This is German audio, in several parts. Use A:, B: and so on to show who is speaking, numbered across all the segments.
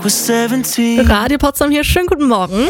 A: Radio Potsdam hier, schönen guten Morgen.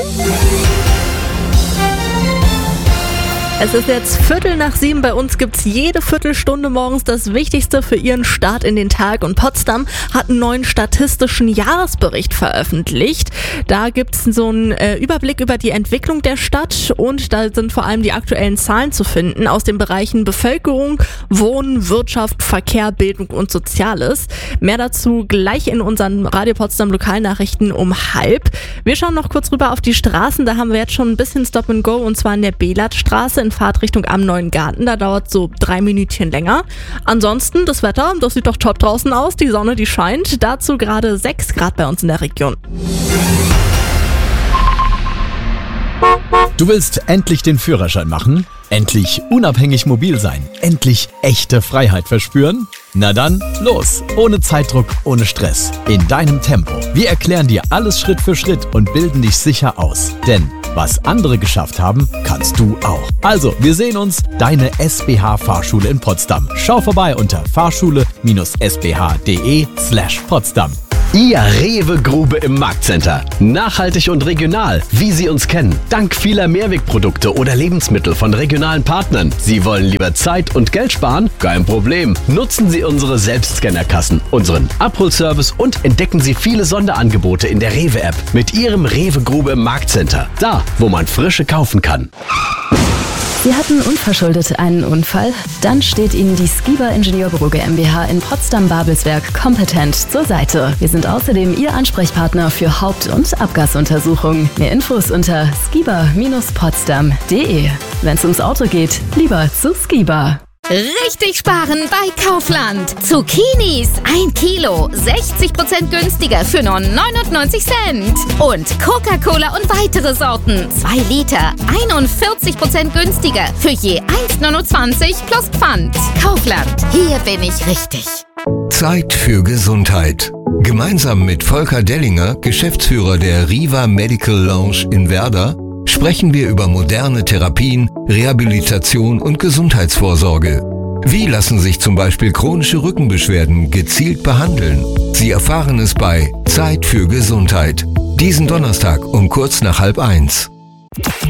A: Es ist jetzt 6:15. Bei uns gibt es jede Viertelstunde morgens das Wichtigste für Ihren Start in den Tag. Und Potsdam hat einen neuen statistischen Jahresbericht veröffentlicht. Da gibt es so einen Überblick über die Entwicklung der Stadt. Und da sind vor allem die aktuellen Zahlen zu finden aus den Bereichen Bevölkerung, Wohnen, Wirtschaft, Verkehr, Bildung und Soziales. Mehr dazu gleich in unseren Radio Potsdam Lokalnachrichten um 12:30. Wir schauen noch kurz rüber auf die Straßen. Da haben wir jetzt schon ein bisschen Stop and Go, und zwar in der Belatstraße in Fahrtrichtung am Neuen Garten. Da dauert so 3 Minütchen länger. Ansonsten das Wetter, das sieht doch top draußen aus. Die Sonne, die scheint. Dazu gerade 6 Grad bei uns in der Region.
B: Du willst endlich den Führerschein machen? Endlich unabhängig mobil sein? Endlich echte Freiheit verspüren? Na dann, los! Ohne Zeitdruck, ohne Stress. In deinem Tempo. Wir erklären dir alles Schritt für Schritt und bilden dich sicher aus. Denn was andere geschafft haben, kannst du auch. Also, wir sehen uns, deine SBH-Fahrschule in Potsdam. Schau vorbei unter fahrschule-sbh.de/Potsdam.
C: Ihr Rewe-Grube im Marktcenter. Nachhaltig und regional, wie Sie uns kennen. Dank vieler Mehrwegprodukte oder Lebensmittel von regionalen Partnern. Sie wollen lieber Zeit und Geld sparen? Kein Problem. Nutzen Sie unsere Selbstscannerkassen, unseren Abholservice und entdecken Sie viele Sonderangebote in der Rewe-App mit Ihrem Rewe-Grube im Marktcenter. Da, wo man Frische kaufen kann.
D: Sie hatten unverschuldet einen Unfall? Dann steht Ihnen die Skiba Ingenieurbüro GmbH in Potsdam-Babelsberg kompetent zur Seite. Wir sind außerdem Ihr Ansprechpartner für Haupt- und Abgasuntersuchungen. Mehr Infos unter skiba-potsdam.de. Wenn es ums Auto geht, lieber zu Skiba.
E: Richtig sparen bei Kaufland. Zucchinis 1 Kilo, 60% günstiger für nur 99 Cent. Und Coca-Cola und weitere Sorten 2 Liter, 41% günstiger für je 1,29 plus Pfand. Kaufland, hier bin ich richtig.
F: Zeit für Gesundheit. Gemeinsam mit Volker Dellinger, Geschäftsführer der Riva Medical Lounge in Werder, sprechen wir über moderne Therapien, Rehabilitation und Gesundheitsvorsorge. Wie lassen sich zum Beispiel chronische Rückenbeschwerden gezielt behandeln? Sie erfahren es bei Zeit für Gesundheit. Diesen Donnerstag um kurz nach 12:30.